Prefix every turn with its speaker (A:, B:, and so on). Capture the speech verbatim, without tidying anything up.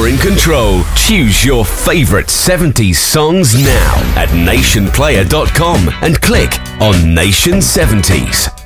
A: You're in control. Choose your favourite seventies songs now at nation player dot com and click on Nation seventies.